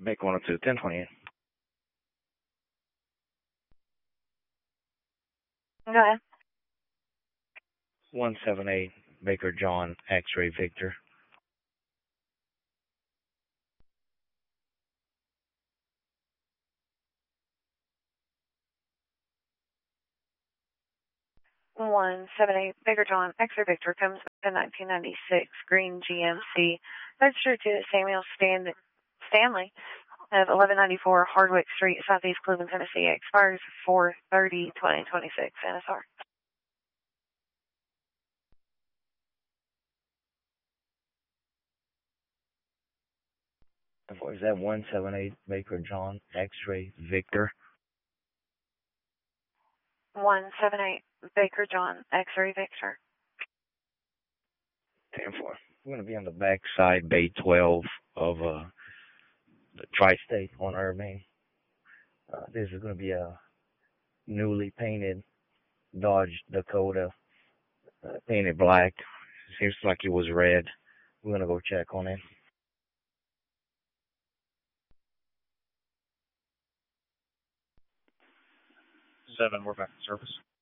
Make 102, 1028. Go ahead. 178, Baker John, X-Ray Victor. One 78 Baker John, X-Ray Victor, comes back to 1996, green GMC, registered to Samuel Stanley of 1194 Hardwick Street, Southeast Cleveland, Tennessee. Expires 4/30/2026. NSR. Is that 178, Baker John, X-Ray Victor? 178 Baker John, X-Ray Victor. 10-4. We're going to be on the back side, Bay 12 of the Tri-State on Irving. This is going to be a newly painted Dodge Dakota, painted black. Seems like it was red. We're going to go check on it. 7, we're back to service.